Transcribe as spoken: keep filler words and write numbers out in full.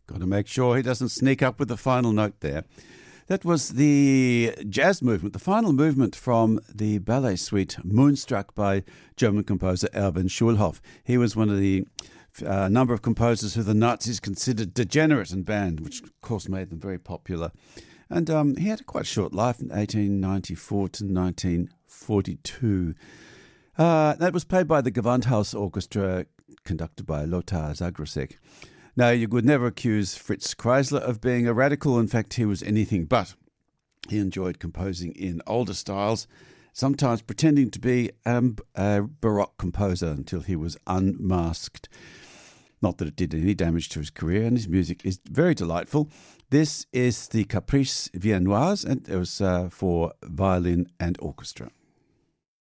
Got to make sure he doesn't sneak up with the final note there. That was the jazz movement, the final movement from the ballet suite Moonstruck by German composer Erwin Schulhoff. He was one of the uh, number of composers who the Nazis considered degenerate and banned, which of course made them very popular. And um, he had a quite short life, from eighteen ninety-four to nineteen forty-two. Uh, that was played by the Gewandhaus Orchestra, conducted by Lothar Zagrosek. Now, you would never accuse Fritz Kreisler of being a radical. In fact, he was anything but. He enjoyed composing in older styles, sometimes pretending to be um, a Baroque composer until he was unmasked. Not that it did any damage to his career, and his music is very delightful. This is the Caprice Viennoise, and it was uh, for violin and orchestra.